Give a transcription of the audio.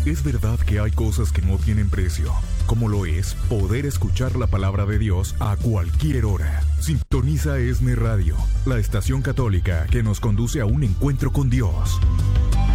Es verdad que hay cosas que no tienen precio, como lo es poder escuchar la palabra de Dios a cualquier hora. Sintoniza ESNE Radio, la estación católica que nos conduce a un encuentro con Dios.